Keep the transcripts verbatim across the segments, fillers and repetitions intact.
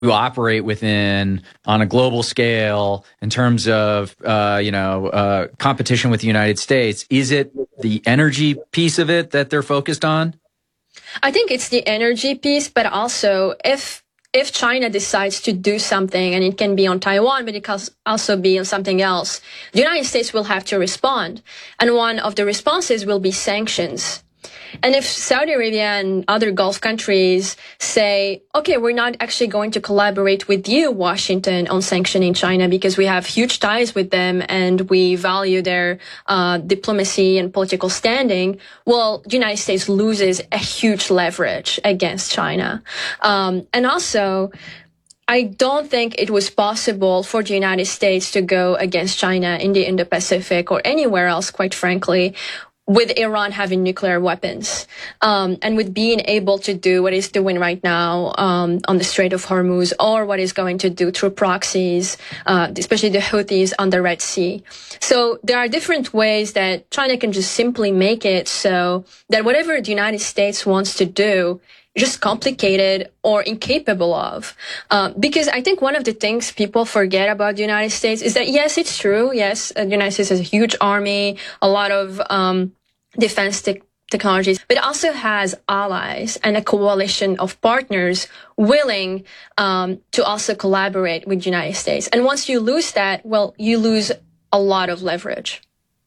operate within on a global scale in terms of, uh, you know, uh, competition with the United States? Is it the energy piece of it that they're focused on? I think it's the energy piece, but also if if China decides to do something, and it can be on Taiwan, but it can also be on something else, the United States will have to respond. And one of the responses will be sanctions. And if Saudi Arabia and other Gulf countries say, okay, we're not actually going to collaborate with you, Washington, on sanctioning China because we have huge ties with them and we value their uh, diplomacy and political standing, well, the United States loses a huge leverage against China. Um, and also, I don't think it was possible for the United States to go against China in the Indo-Pacific or anywhere else, quite frankly, with Iran having nuclear weapons, um, and with being able to do what it's doing right now um, on the Strait of Hormuz, or what it's going to do through proxies, uh, especially the Houthis on the Red Sea. So there are different ways that China can just simply make it so that whatever the United States wants to do, just complicated or incapable of. Uh, because I think one of the things people forget about the United States is that, yes, it's true. Yes, the United States has a huge army, a lot of um, defense te- technologies, but it also has allies and a coalition of partners willing um, to also collaborate with the United States. And once you lose that, well, you lose a lot of leverage.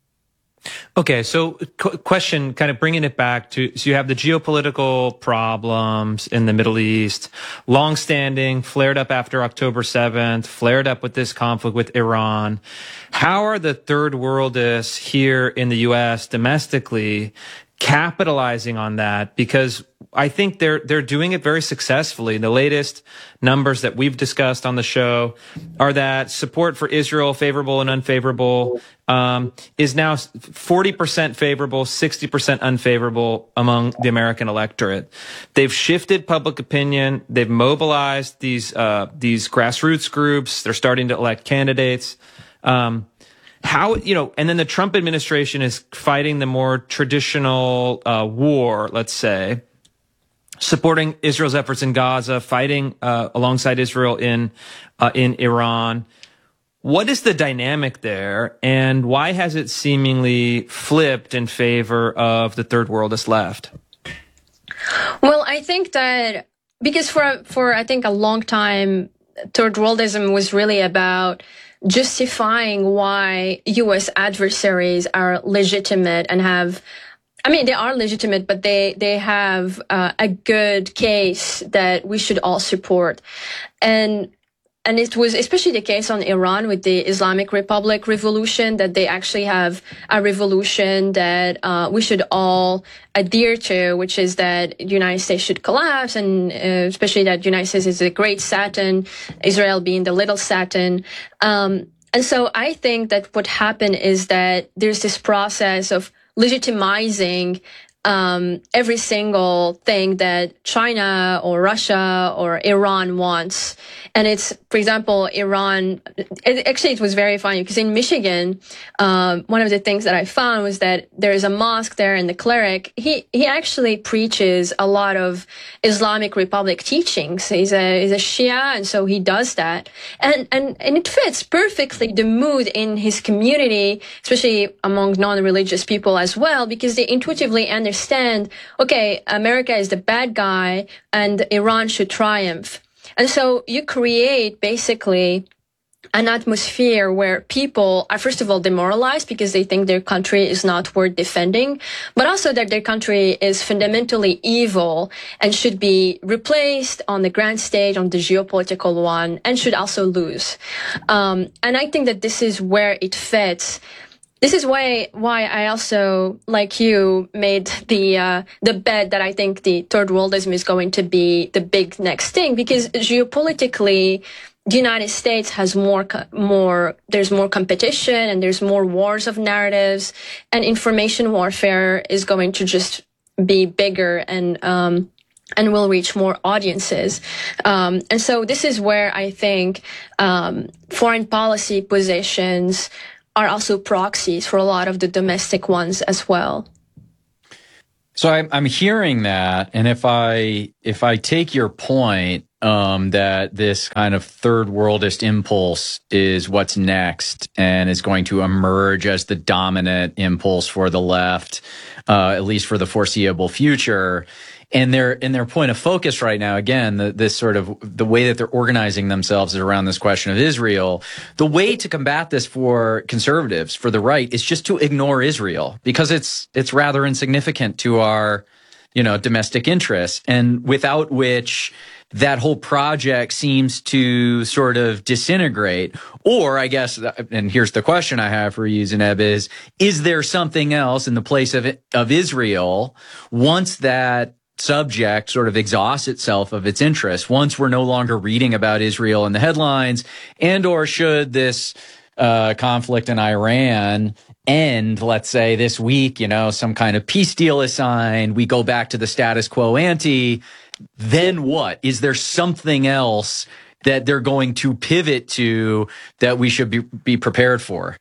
Okay, so qu- question, kind of bringing it back to, so you have the geopolitical problems in the Middle East, longstanding, flared up after October seventh, flared up with this conflict with Iran. How are the third worldists here in the U S domestically capitalizing on that? Because I think they're they're doing it very successfully. The latest numbers that we've discussed on the show are that support for Israel, favorable and unfavorable, um, is now forty percent favorable, sixty percent unfavorable among the American electorate. They've shifted public opinion. They've mobilized these uh, these grassroots groups. They're starting to elect candidates. Um, How, you know, and then the Trump administration is fighting the more traditional uh, war, let's say, supporting Israel's efforts in Gaza, fighting uh, alongside Israel in uh, in Iran. What is the dynamic there, and why has it seemingly flipped in favor of the third worldist left? Well, I think that because for for I think a long time, third worldism was really about justifying why U S adversaries are legitimate and have, I mean, they are legitimate, but they, they have uh, a good case that we should all support. And And it was especially the case on Iran with the Islamic Republic revolution, that they actually have a revolution that uh, we should all adhere to, which is that the United States should collapse, and uh, especially that the United States is the great Satan, Israel being the little Satan. Um, and so I think that what happened is that there's this process of legitimizing Um, every single thing that China or Russia or Iran wants. And it's, for example, Iran, it, actually it was very funny because in Michigan, um, one of the things that I found was that there is a mosque there, and the cleric, he, he actually preaches a lot of Islamic Republic teachings. He's a, he's a Shia, and so he does that. And, and, and it fits perfectly the mood in his community, especially among non-religious people as well, because they intuitively understand understand, okay, America is the bad guy and Iran should triumph. And so you create basically an atmosphere where people are, first of all, demoralized because they think their country is not worth defending, but also that their country is fundamentally evil and should be replaced on the grand stage, on the geopolitical one, and should also lose. Um, and I think that this is where it fits. This is why why I also, like you, made the uh, the bet that I think the third worldism is going to be the big next thing, because geopolitically, the United States has more more there's more competition and there's more wars of narratives, and information warfare is going to just be bigger and um, and will reach more audiences. Um, and so this is where I think um, foreign policy positions are also proxies for a lot of the domestic ones as well. So I'm, I'm hearing that, and if I if I take your point, um, that this kind of third worldist impulse is what's next and is going to emerge as the dominant impulse for the left, uh, at least for the foreseeable future. And their in their point of focus right now, again, the, this sort of the way that they're organizing themselves is around this question of Israel. The way to combat this for conservatives, for the right, is just to ignore Israel because it's it's rather insignificant to our, you know, domestic interests, and without which that whole project seems to sort of disintegrate. Or I guess, and here's the question I have for you, Zeynep, is, is there something else in the place of of Israel once that subject sort of exhausts itself of its interest, once we're no longer reading about Israel in the headlines, and or should this uh, conflict in Iran end, let's say this week, you know, some kind of peace deal is signed, we go back to the status quo ante, then what? Is there something else that they're going to pivot to that we should be, be prepared for?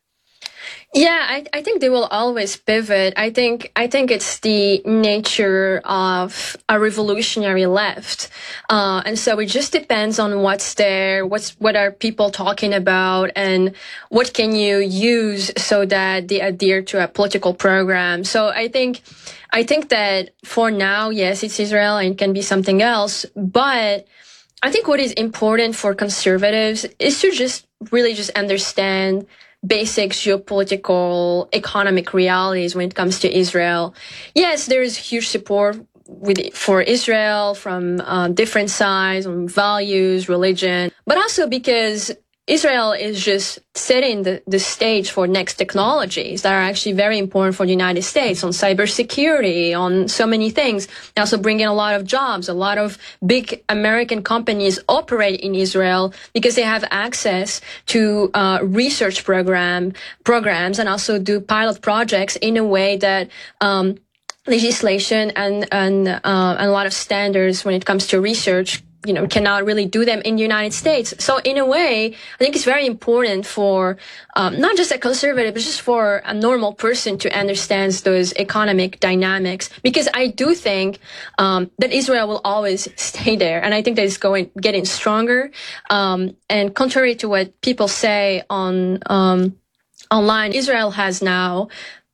Yeah, I, I think they will always pivot. I think I think it's the nature of a revolutionary left, uh, and so it just depends on what's there, what's what are people talking about, and what can you use so that they adhere to a political program. So I think I think that for now, yes, it's Israel and it can be something else, but I think what is important for conservatives is to just really just understand basic geopolitical, economic realities when it comes to Israel. Yes, there is huge support with, for Israel from uh, different sides, on values, religion, but also because Israel is just setting the, the stage for next technologies that are actually very important for the United States on cybersecurity, on so many things. They also bring in a lot of jobs. A lot of big American companies operate in Israel because they have access to uh, research program programs and also do pilot projects in a way that um, legislation and and, uh, and a lot of standards when it comes to research, you know, cannot really do them in the United States. So in a way, I think it's very important for um, not just a conservative, but just for a normal person to understand those economic dynamics. Because I do think um, that Israel will always stay there, and I think that it's going getting stronger. Um, and contrary to what people say on um, online, Israel has now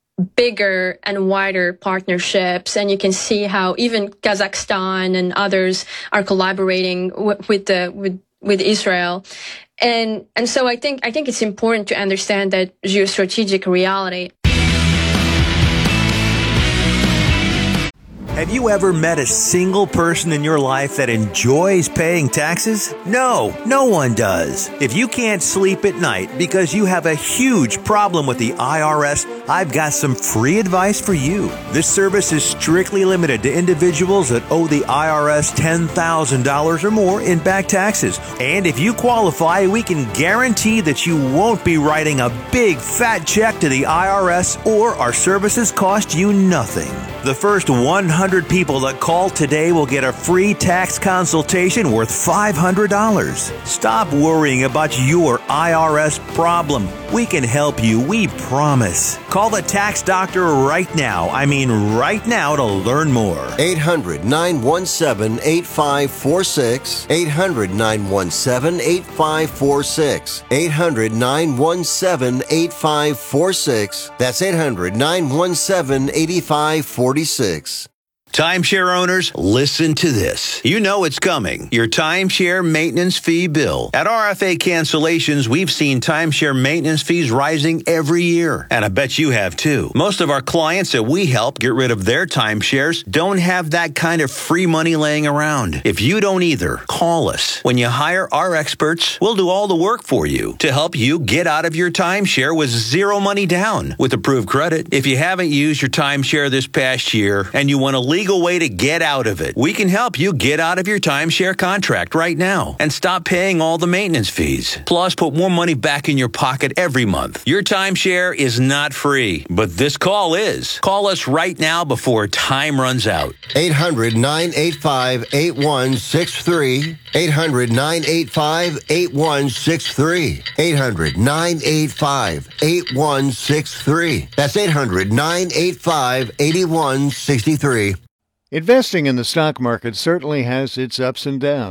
bigger and wider partnerships, and you can see how even Kazakhstan and others are collaborating w- with the with with Israel, and and so I think I think it's important to understand that geostrategic reality. Have you ever met a single person in your life that enjoys paying taxes? No, no one does. If you can't sleep at night because you have a huge problem with the I R S, I've got some free advice for you. This service is strictly limited to individuals that owe the I R S ten thousand dollars or more in back taxes. And if you qualify, we can guarantee that you won't be writing a big fat check to the I R S, or our services cost you nothing. The first one hundred people that call today will get a free tax consultation worth five hundred dollars. Stop worrying about your I R S problem. We can help you, we promise. Call the tax doctor right now. I mean right now to learn more. eight hundred, nine one seven, eight five four six. eight hundred, nine one seven, eight five four six. eight hundred, nine one seven, eight five four six. That's eight hundred, nine one seven, eight five four six. Timeshare owners, listen to this. You know it's coming. Your timeshare maintenance fee bill. At R F A Cancellations, we've seen timeshare maintenance fees rising every year. And I bet you have too. Most of our clients that we help get rid of their timeshares don't have that kind of free money laying around. If you don't either, call us. When you hire our experts, we'll do all the work for you to help you get out of your timeshare with zero money down with approved credit. If you haven't used your timeshare this past year and you want to leave legal way to get out of it. We can help you get out of your timeshare contract right now and stop paying all the maintenance fees. Plus, put more money back in your pocket every month. Your timeshare is not free, but this call is. Call us right now before time runs out. eight hundred, nine eight five, eight one six three. eight hundred, nine eight five, eight one six three. eight hundred, nine eight five, eight one six three. That's eight hundred, nine eight five, eight one six three. Investing in the stock market certainly has its ups and downs,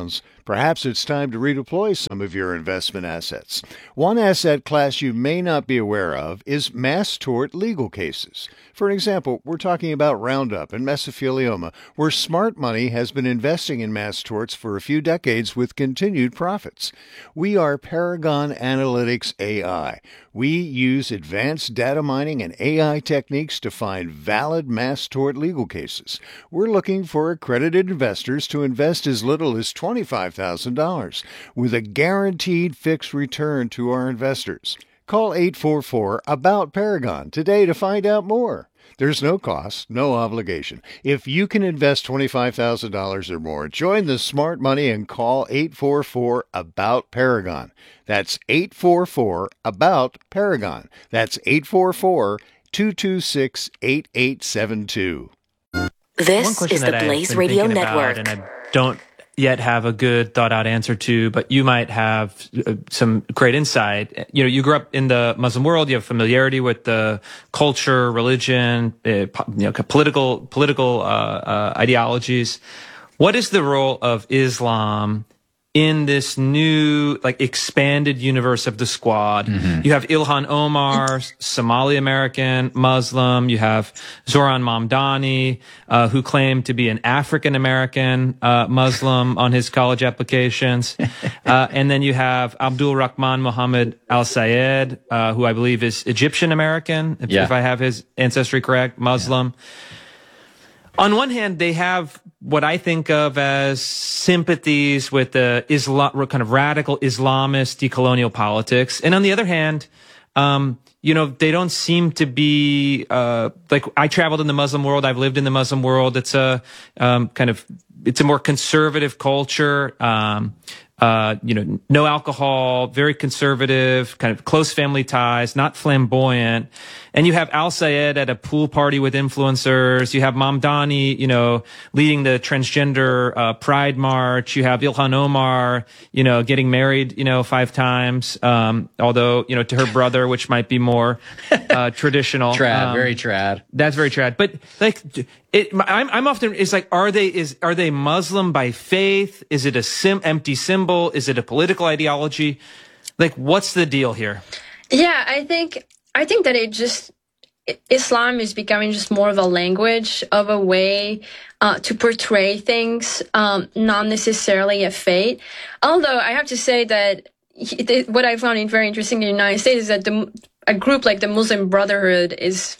Perhaps it's time to redeploy some of your investment assets. One asset class you may not be aware of is mass tort legal cases. For example, we're talking about Roundup and mesothelioma, where smart money has been investing in mass torts for a few decades with continued profits. We are Paragon Analytics A I. We use advanced data mining and A I techniques to find valid mass tort legal cases. We're looking for accredited investors to invest as little as twenty-five thousand dollars with a guaranteed fixed return to our investors. Call eight four four, A B O U T, Paragon today to find out more. There's no cost, no obligation. If you can invest twenty-five thousand dollars or more, join the smart money and call eight four four, A B O U T, Paragon. That's eight four four, A B O U T, Paragon. That's eight four four, two two six, eight eight seven two. This is the Blaze Radio Network. And I don't yet have a good thought out answer to, but you might have uh, some great insight. You know, you grew up in the Muslim world. You have familiarity with the culture, religion, uh, po- you know, political, political, uh, uh, ideologies. What is the role of Islam in this new, like, expanded universe of the Squad? Mm-hmm. You have Ilhan Omar, Somali American Muslim. You have Zoran Mamdani, uh, who claimed to be an African American uh, Muslim on his college applications. uh, and then you have Abdul Rahman Mohammed Al Sayed, uh, who I believe is Egyptian American, if, yeah. if I have his ancestry correct, Muslim. Yeah. On one hand, they have what I think of as sympathies with the Islam, kind of radical Islamist decolonial politics. And on the other hand, um, you know, they don't seem to be, uh, like, I traveled in the Muslim world. I've lived in the Muslim world. It's a, um, kind of, it's a more conservative culture. Um, Uh, you know, no alcohol, very conservative, kind of close family ties, not flamboyant. And you have Al Sayed at a pool party with influencers. You have Mamdani, you know, leading the transgender uh, pride march. You have Ilhan Omar, you know, getting married, you know, five times. Um, although, you know, to her brother, which might be more uh, traditional. Trad, um, very trad. That's very trad. But like, it, I'm, I'm often, it's like, are they, is, are they Muslim by faith? Is it a sim, empty symbol? Is it a political ideology? Like, what's the deal here? Yeah, I think, I think that it just, Islam is becoming just more of a language, of a way uh, to portray things, um, not necessarily a faith. Although I have to say that what I found very interesting in the United States is that the, a group like the Muslim Brotherhood is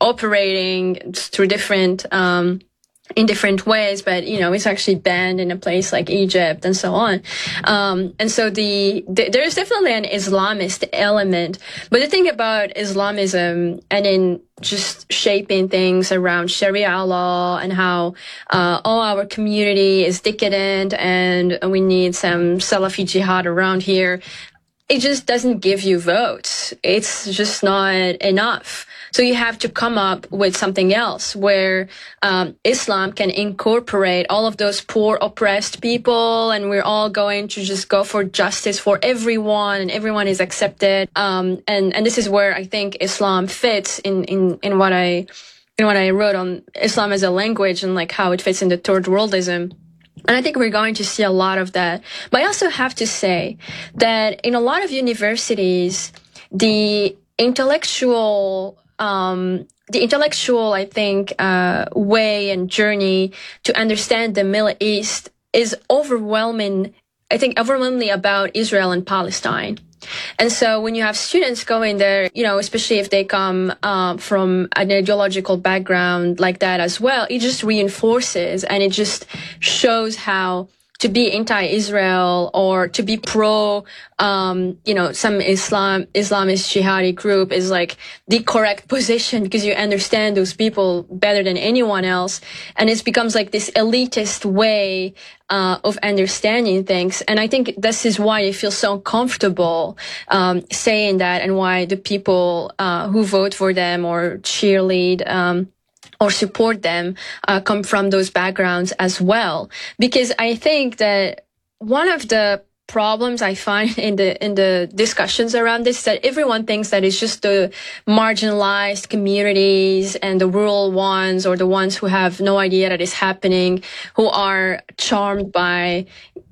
operating through different, um, in different ways, but, you know, it's actually banned in a place like Egypt and so on. Um, and so the, the, there's definitely an Islamist element. But the thing about Islamism and in just shaping things around Sharia law and how, uh, all our community is decadent and we need some Salafi jihad around here, it just doesn't give you votes. It's just not enough. So you have to come up with something else where um, Islam can incorporate all of those poor, oppressed people, and we're all going to just go for justice for everyone, and everyone is accepted. Um, and and this is where I think Islam fits in in in what I in what I wrote on Islam as a language and like how it fits into third worldism. And I think we're going to see a lot of that. But I also have to say that in a lot of universities, the intellectual Um, the intellectual, I think, uh, way and journey to understand the Middle East is overwhelming, I think, overwhelmingly about Israel and Palestine. And so when you have students going there, you know, especially if they come um, from an ideological background like that as well, it just reinforces and it just shows how to be anti-Israel or to be pro, um, you know, some Islam, Islamist jihadi group is like the correct position because you understand those people better than anyone else. And it becomes like this elitist way, uh, of understanding things. And I think this is why I feel so comfortable, um, saying that and why the people, uh, who vote for them or cheerlead, um, or support them, uh, come from those backgrounds as well. Because I think that one of the problems I find in the, in the discussions around this is that everyone thinks that it's just the marginalized communities and the rural ones or the ones who have no idea that it's happening, who are charmed by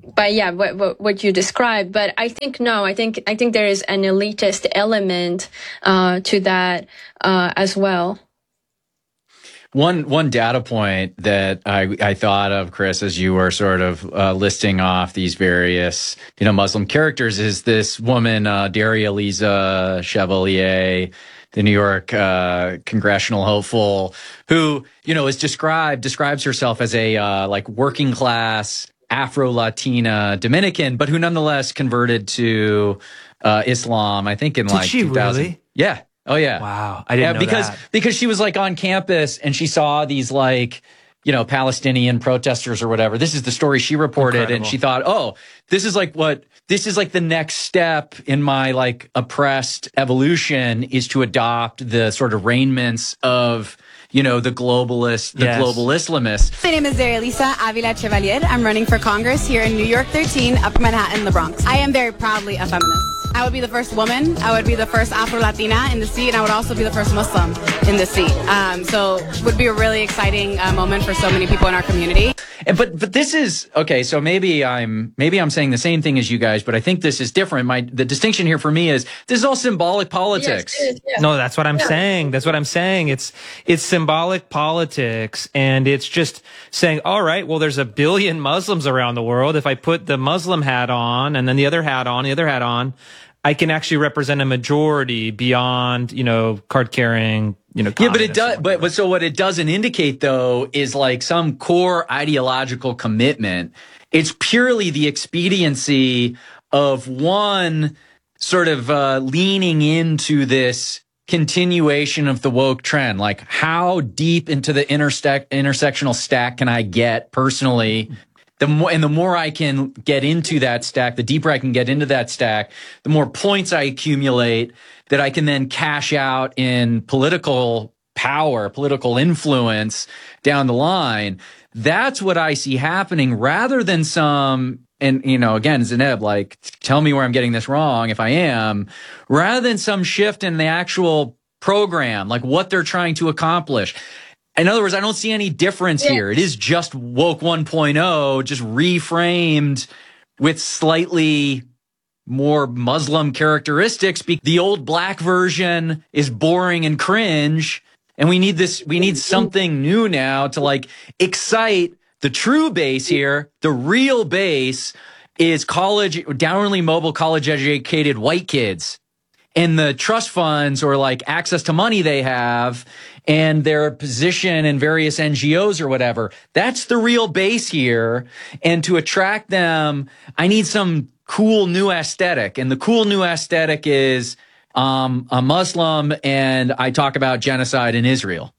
by yeah, what, what, what you described. But I think no, I think I think there is an elitist element uh, to that uh, as well. One one data point that I, I thought of, Chris, as you were sort of uh, listing off these various, you know, Muslim characters, is this woman, uh, Daria Lisa Chevalier, the New York uh, congressional hopeful, who, you know, is described describes herself as a uh, like working class Afro-Latina Dominican, but who nonetheless converted to uh, Islam, I think in Did like she two thousand. Really? Yeah. Oh yeah. Wow. I didn't yeah, know because, that. because she was like on campus and she saw these like, you know, Palestinian protesters or whatever. This is the story she reported. Incredible. And she thought, oh, this is like what, this is like the next step in my like oppressed evolution is to adopt the sort of raiments of, you know, the globalist, the yes. global Islamists. My name is Daria Lisa Avila Chevalier. I'm running for Congress here in New York thirteen, Upper Manhattan, the Bronx. I am very proudly a feminist. I would be the first woman, I would be the first Afro-Latina in the seat, and I would also be the first Muslim in the seat. Um, so it would be a really exciting uh, moment for so many people in our community. And, but but this is, okay, so maybe I'm maybe I'm saying the same thing as you guys, but I think this is different. My The distinction here for me is this is all symbolic politics. Yes, yeah. No, that's what I'm yeah. saying. That's what I'm saying. It's it's symbolic politics, and it's just saying, all right, well, there's a billion Muslims around the world. If I put the Muslim hat on and then the other hat on, the other hat on, I can actually represent a majority beyond, you know, card carrying, you know. Yeah, but it does. But, but so what it doesn't indicate, though, is like some core ideological commitment. It's purely the expediency of one sort of uh, leaning into this continuation of the woke trend. Like, how deep into the intersect intersectional stack can I get personally? The more, and the more I can get into that stack, the deeper I can get into that stack, the more points I accumulate that I can then cash out in political power, political influence down the line. That's what I see happening rather than some, and, you know, again, Zeynep, like, tell me where I'm getting this wrong if I am, rather than some shift in the actual program, like what they're trying to accomplish. In other words, I don't see any difference yeah. here. It is just woke one point oh, just reframed with slightly more Muslim characteristics. The old black version is boring and cringe. And we need this, we need something new now to like excite the true base here. The real base is college, downwardly mobile, college educated white kids. And the trust funds or like access to money they have and their position in various N G Os or whatever. That's the real base here. And to attract them, I need some cool new aesthetic. And the cool new aesthetic is um, a Muslim, and I talk about genocide in Israel.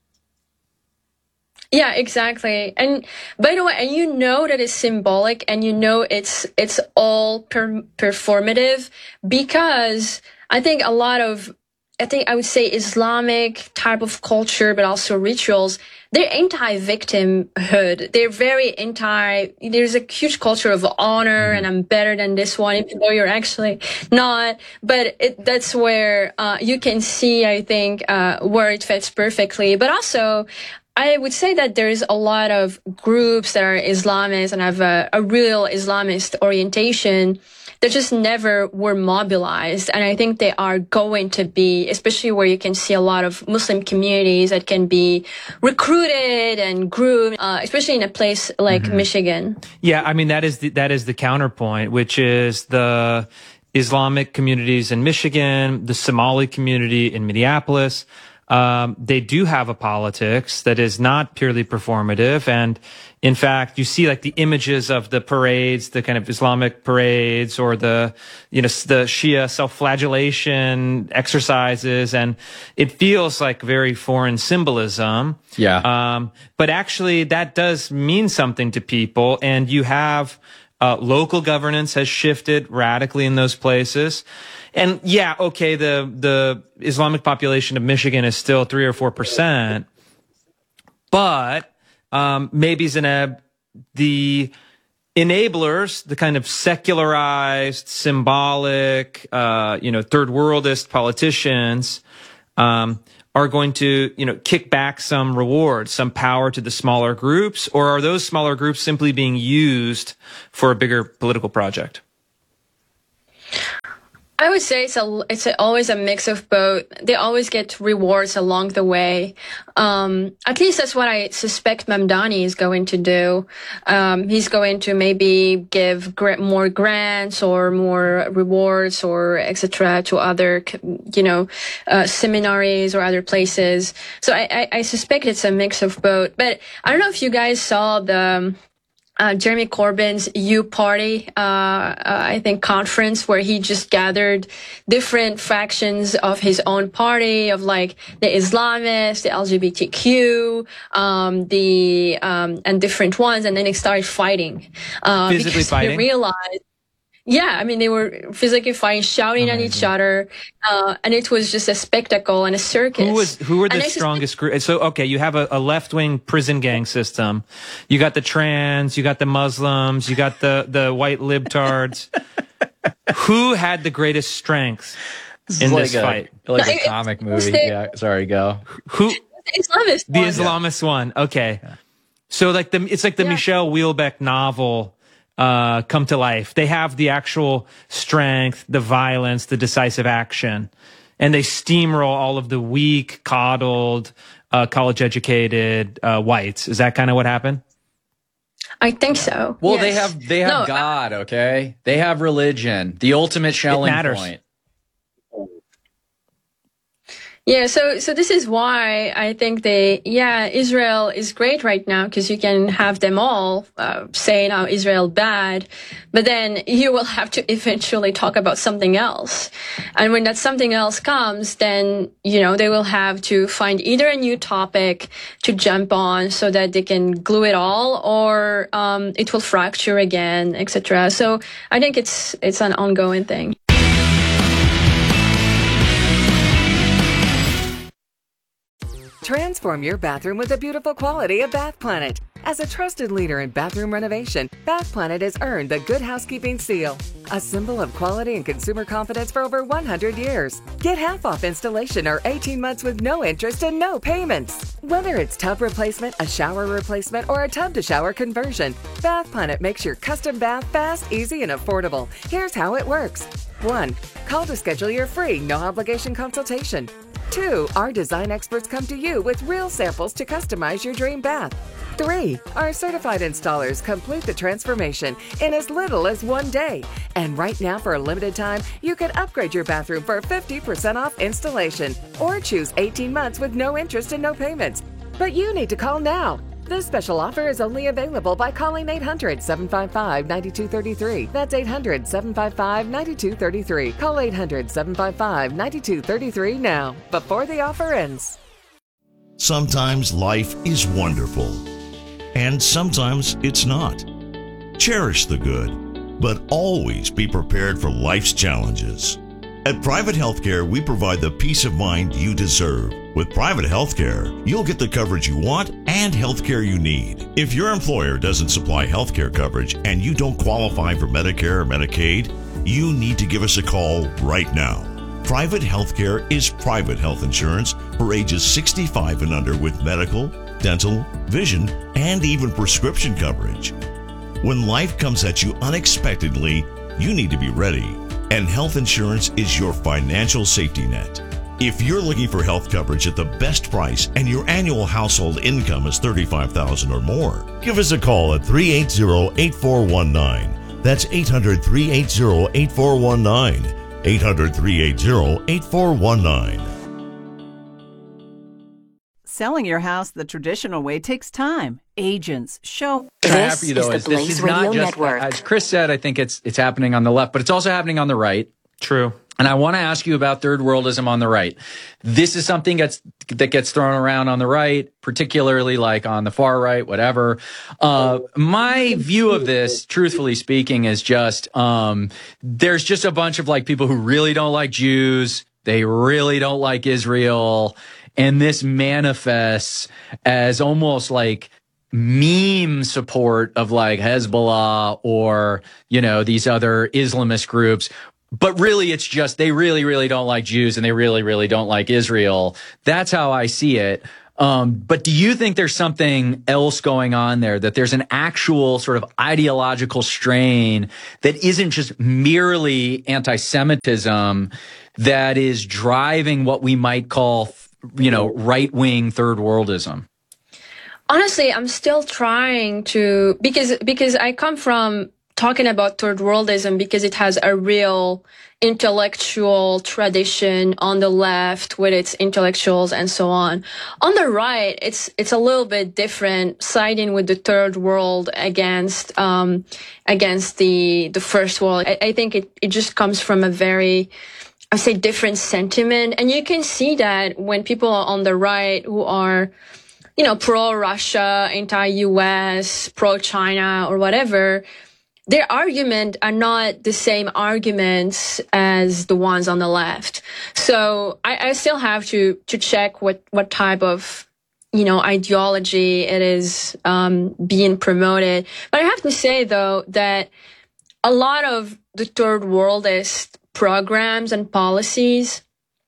Yeah, exactly. And by the way, and you know that it's symbolic, and you know it's it's all per- performative because I think a lot of, I think I would say Islamic type of culture, but also rituals, they're anti-victimhood. They're very anti, there's a huge culture of honor and I'm better than this one, even though you're actually not. But it, that's where uh, you can see, I think, uh, where it fits perfectly. But also, I would say that there's a lot of groups that are Islamist and have a, a real Islamist orientation that just never were mobilized. And I think they are going to be, especially where you can see a lot of Muslim communities that can be recruited and groomed, uh, especially in a place like mm-hmm. Michigan. Yeah, I mean, that is the, that is the counterpoint, which is the Islamic communities in Michigan, the Somali community in Minneapolis. Um, they do have a politics that is not purely performative. And in fact, you see like the images of the parades, the kind of Islamic parades or the, you know, the Shia self-flagellation exercises. And it feels like very foreign symbolism. Yeah. Um, but actually that does mean something to people. And you have, uh, local governance has shifted radically in those places. And yeah, okay, the, the Islamic population of Michigan is still three or four percent, but, um, maybe Zeynep, the enablers, the kind of secularized, symbolic, uh, you know, third worldist politicians, um, are going to, you know, kick back some rewards, some power to the smaller groups, or are those smaller groups simply being used for a bigger political project? I would say it's a it's a, always a mix of both. They always get rewards along the way. Um, at least that's what I suspect Mamdani is going to do. Um, he's going to maybe give gra- more grants or more rewards or et cetera to other, you know, uh, seminaries or other places. So I, I, I suspect it's a mix of both. But I don't know if you guys saw the. Uh, Jeremy Corbyn's U Party, uh, uh, I think, conference where he just gathered different factions of his own party, of like the Islamists, the L G B T Q, um, the um, and different ones, and then they started fighting. Uh, Physically because fighting? They realized. Yeah, I mean, they were physically fighting, shouting Amazing. at each other, uh, and it was just a spectacle and a circus. Who was who were the And I strongest group? So, okay, you have a, a left-wing prison gang system. You got the trans, you got the Muslims, you got the, the white libtards. Who had the greatest strength This in is this like fight? A, like No, a it- comic it was movie. the- Yeah, sorry, go. Who? The Islamist The one. Islamist one. Okay. So like the, it's like the Yeah. Michelle Houellebecq novel, uh, come to life. They have the actual strength, the violence, the decisive action, and they steamroll all of the weak, coddled, uh, college educated, uh, whites. Is that kind of what happened? I think so. Well, yes. they have they have No, God, okay? They have religion, the ultimate selling matters. point. Yeah, so so this is why I think they, yeah, Israel is great right now because you can have them all uh, saying how Israel bad, but then you will have to eventually talk about something else. And when that something else comes, then, you know, they will have to find either a new topic to jump on so that they can glue it all, or um, it will fracture again, et cetera. So I think it's it's an ongoing thing. Transform your bathroom with the beautiful quality of Bath Planet. As a trusted leader in bathroom renovation, Bath Planet has earned the Good Housekeeping seal, a symbol of quality and consumer confidence for over one hundred years. Get half off installation or eighteen months with no interest and no payments. Whether it's tub replacement, a shower replacement, or a tub-to-shower conversion, Bath Planet makes your custom bath fast, easy, and affordable. Here's how it works. one. Call to schedule your free, no-obligation consultation. two. Our design experts come to you with real samples to customize your dream bath. three. Our certified installers complete the transformation in as little as one day. And right now, for a limited time, you can upgrade your bathroom for fifty percent off installation or choose eighteen months with no interest and no payments. But you need to call now. This special offer is only available by calling eight hundred, seven five five, nine two three three. That's eight hundred, seven five five, nine two three three. Call eight hundred, seven five five, nine two three three now, before the offer ends. Sometimes life is wonderful, and sometimes it's not. Cherish the good, but always be prepared for life's challenges. At Private Healthcare, we provide the peace of mind you deserve. With Private Healthcare, you'll get the coverage you want and healthcare you need. If your employer doesn't supply healthcare coverage and you don't qualify for Medicare or Medicaid, you need to give us a call right now. Private Healthcare is private health insurance for ages sixty-five and under with medical, dental, vision, and even prescription coverage. When life comes at you unexpectedly, you need to be ready. And health insurance is your financial safety net. If you're looking for health coverage at the best price and your annual household income is thirty-five thousand dollars or more, give us a call at three eight zero, eight four one nine. That's eight hundred, three eight zero, eight four one nine. eight hundred, three eight zero, eight four one nine. Selling your house the traditional way takes time. Agents, show. This happy, though, is the is this Blaze is Radio not just, Network. as Chris said, I think it's it's happening on the left, but it's also happening on the right. True. And I want to ask you about third worldism on the right. This is something that's, that gets thrown around on the right, particularly like on the far right, whatever. Uh, my view of this, truthfully speaking, is just, um, there's just a bunch of like people who really don't like Jews. They really don't like Israel. And this manifests as almost like meme support of like Hezbollah or, you know, these other Islamist groups. but really it's just they really, really don't like Jews and they really, really don't like Israel. That's how I see it. Um, but do you think there's something else going on there, that there's an actual sort of ideological strain that isn't just merely anti-Semitism that is driving what we might call, you know, right-wing third worldism? Honestly, I'm still trying to, because, because I come from talking about third worldism because it has a real intellectual tradition on the left with its intellectuals and so on. On the right, it's it's a little bit different, siding with the third world against um against the the first world. I, I think it, it just comes from a very, I say, different sentiment. And you can see that when people are on the right who are, you know, pro-Russia, anti-U S, pro-China or whatever, their argument are not the same arguments as the ones on the left. So I, I still have to, to check what, what type of, you know, ideology it is um, being promoted. But I have to say, though, that a lot of the third worldist programs and policies,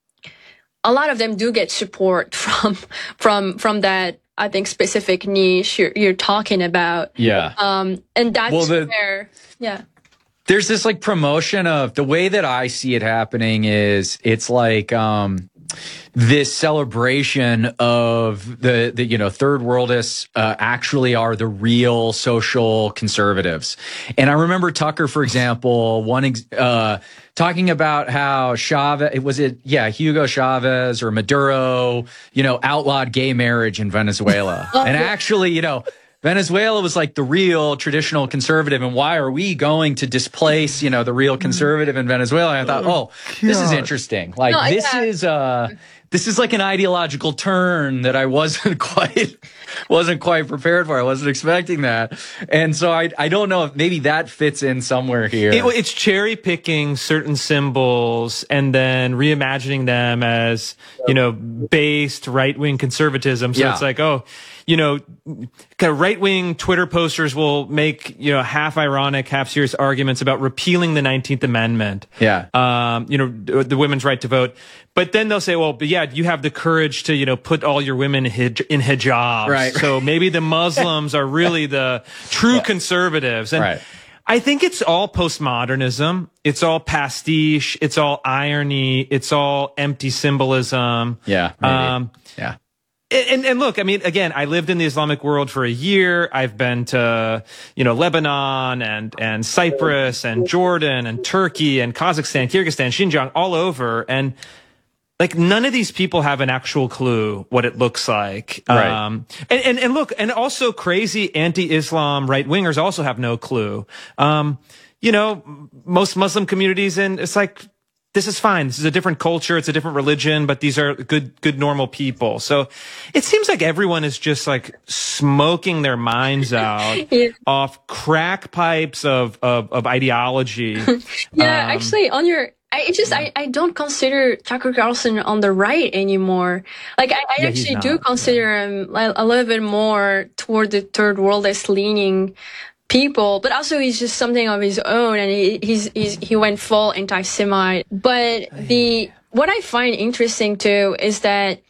a lot of them do get support from, from, from that, I think, specific niche you're, you're talking about. Yeah. Um, and that's well, the, where, yeah. There's this like promotion of, the way that I see it happening is it's like, um, this celebration of the, the, you know, third worldists, uh, actually are the real social conservatives. And I remember Tucker, for example, one, ex- uh, talking about how Chavez, was it, yeah, Hugo Chavez or Maduro, you know, outlawed gay marriage in Venezuela. And actually, you know, Venezuela was like the real traditional conservative, and why are we going to displace, you know, the real conservative in Venezuela? And I thought, oh, this is interesting. Like, no, this yeah. is, uh, this is like an ideological turn that I wasn't quite, wasn't quite prepared for. I wasn't expecting that. And so I, I don't know if maybe that fits in somewhere here. It, it's cherry picking certain symbols and then reimagining them as, you know, based right-wing conservatism. So Yeah. it's like, oh, you know, kind of right-wing Twitter posters will make, you know, half ironic, half serious arguments about repealing the nineteenth Amendment. Yeah. Um, you know, the women's right to vote. But then they'll say, well, but yeah, you have the courage to, you know, put all your women in hijabs. Right. So maybe the Muslims are really the true Yeah. conservatives. And Right. I think it's all postmodernism. It's all pastiche. It's all irony. It's all empty symbolism. Yeah. Maybe. Um, yeah. And, and look, I mean, again, I lived in the Islamic world for a year. I've been to, you know, Lebanon and, and Cyprus and Jordan and Turkey and Kazakhstan, Kyrgyzstan, Xinjiang, all over. And like, none of these people have an actual clue what it looks like. Right. Um, and, and, and look, and also crazy anti-Islam right-wingers also have no clue. Um, you know, most Muslim communities, and it's like, this is fine. This is a different culture. It's a different religion, but these are good, good, normal people. So it seems like everyone is just like smoking their minds out Yeah. off crack pipes of, of, of ideology. Yeah, Um, actually, on your, I it just, I, I don't consider Tucker Carlson on the right anymore. Like, I, I Yeah, he's actually not, do consider him a, a little bit more toward the third worldist leaning people, but also he's just something of his own, and he, he's, he's he went full anti-Semite. But the what I find interesting too is that,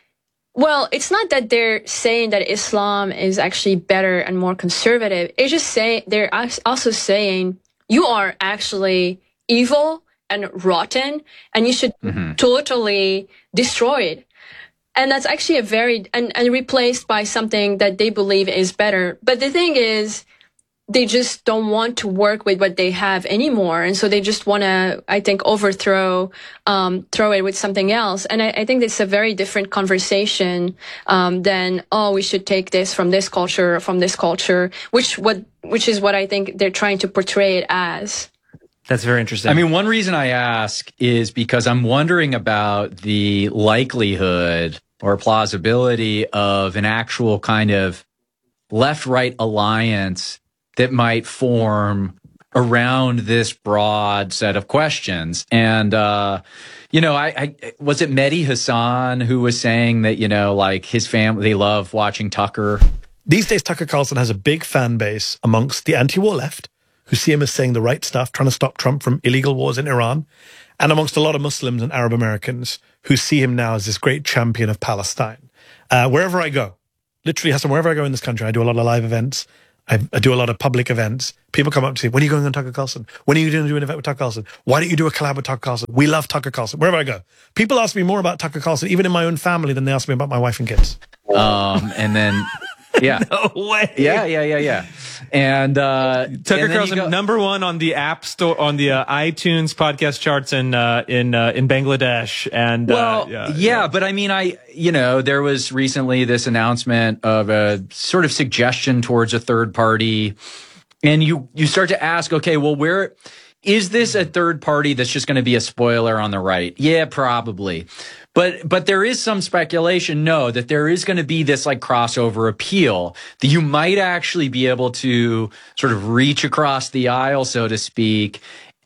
well, it's not that they're saying that Islam is actually better and more conservative. It's just say they're also saying you are actually evil and rotten, and you should Mm-hmm. totally destroy it. And that's actually a very and, and replaced by something that they believe is better. But the thing is, they just don't want to work with what they have anymore. And so they just want to, I think, overthrow, um, throw it with something else. And I, I think it's a very different conversation, um, than, oh, we should take this from this culture, from this culture, which what, which is what I think they're trying to portray it as. That's very interesting. I mean, one reason I ask is because I'm wondering about the likelihood or plausibility of an actual kind of left-right alliance that might form around this broad set of questions. And, uh, you know, I, I, was it Mehdi Hassan who was saying that, you know, like his family, they love watching Tucker? These days, Tucker Carlson has a big fan base amongst the anti-war left, who see him as saying the right stuff, trying to stop Trump from illegal wars in Iran, and amongst a lot of Muslims and Arab Americans who see him now as this great champion of Palestine. Uh, wherever I go, literally, Hassan, wherever I go in this country, I do a lot of live events. I, I do a lot of public events. People come up to me, when are you going on Tucker Carlson? When are you going to do an event with Tucker Carlson? Why don't you do a collab with Tucker Carlson? We love Tucker Carlson. Wherever I go. People ask me more about Tucker Carlson, even in my own family, than they ask me about my wife and kids. Um, and then, yeah. No way. Yeah, yeah, yeah, yeah. And uh, Tucker and Carlson, go, number one on the App Store, on the uh, iTunes podcast charts in uh, in uh, in Bangladesh. And well, uh, yeah, yeah, yeah, but I mean, I you know, there was recently this announcement of a sort of suggestion towards a third party, and you you start to ask, okay, well, where is this a third party that's just going to be a spoiler on the right? Yeah, probably. But but there is some speculation, no, that there is going to be this like crossover appeal, that you might actually be able to sort of reach across the aisle, so to speak,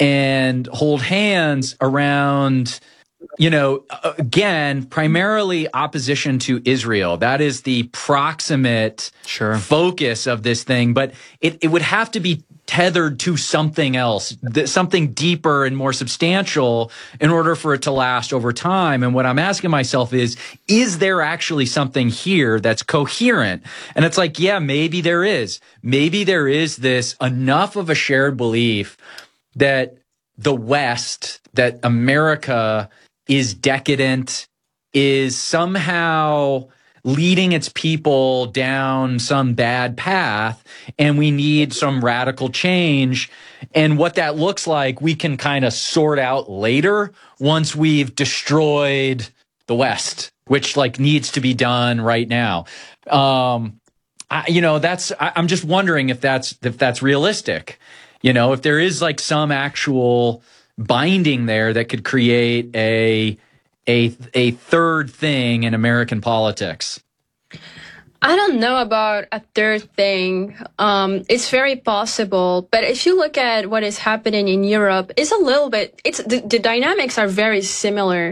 and hold hands around, you know, again, primarily opposition to Israel. That is the proximate sure. focus of this thing. But it, it would have to be tethered to something else, something deeper and more substantial in order for it to last over time. And what I'm asking myself is, is there actually something here that's coherent? And it's like, yeah, maybe there is. Maybe there is this enough of a shared belief that the West, that America is decadent, is somehow leading its people down some bad path, and we need some radical change. And what that looks like, we can kind of sort out later once we've destroyed the West, which like needs to be done right now. Um, I, you know, that's, I, I'm just wondering if that's, if that's realistic. You know, if there is like some actual binding there that could create a, a, a third thing in American politics. I don't know about a third thing. Um, it's very possible. But if you look at what is happening in Europe, it's a little bit, it's the, the dynamics are very similar,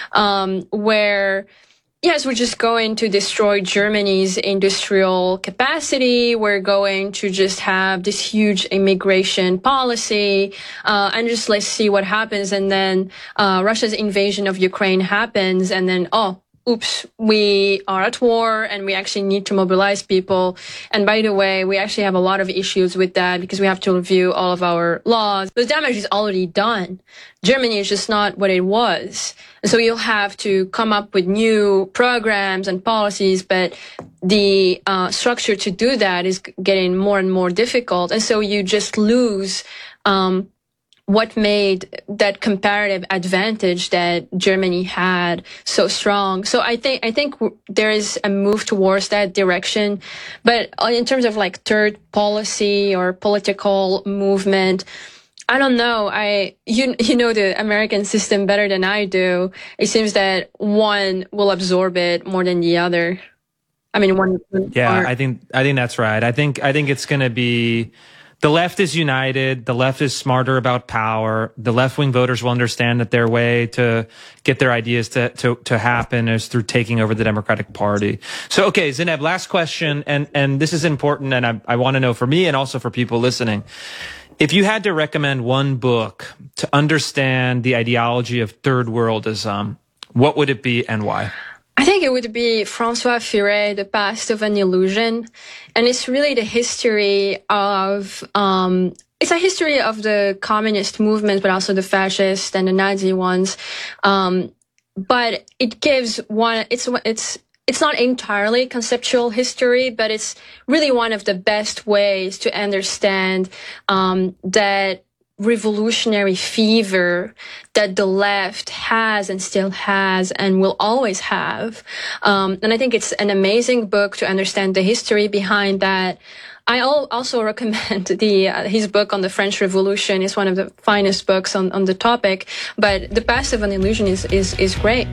um, where, yes, we're just going to destroy Germany's industrial capacity. We're going to just have this huge immigration policy, uh, and just let's see what happens. And then, uh, Russia's invasion of Ukraine happens, and then, oh, oops, we are at war and we actually need to mobilize people. And by the way, we actually have a lot of issues with that because we have to review all of our laws. The damage is already done. Germany is just not what it was. And so you'll have to come up with new programs and policies, but the uh, structure to do that is getting more and more difficult. And so you just lose um what made that comparative advantage that Germany had so strong. So I think, I think there is a move towards that direction. But in terms of like third policy or political movement, I don't know. I, you, you know the American system better than I do. It seems that one will absorb it more than the other. I mean, one. Yeah, are, I think, I think that's right. I think, I think it's going to be, the left is united. The left is smarter about power. The left-wing voters will understand that their way to get their ideas to, to, to happen is through taking over the Democratic Party. So, okay, Zeynep, last question, and, and this is important, and I, I want to know for me and also for people listening. If you had to recommend one book to understand the ideology of third worldism, what would it be and why? I think it would be François Furet, The Past of an Illusion. And it's really the history of, um, it's a history of the communist movement, but also the fascist and the Nazi ones. Um, but it gives one, it's, it's, it's not entirely conceptual history, but it's really one of the best ways to understand, um, that revolutionary fever that the left has and still has and will always have. Um, and I think it's an amazing book to understand the history behind that. I also recommend the uh, his book on the French Revolution. It's one of the finest books on, on the topic. But The Past of an Illusion is, is, is great.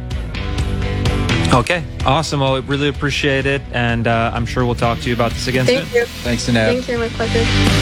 Okay, awesome. Well, I really appreciate it. And uh, I'm sure we'll talk to you about this again Thank soon. You. Thanks, Zeynep. Thank you. My pleasure.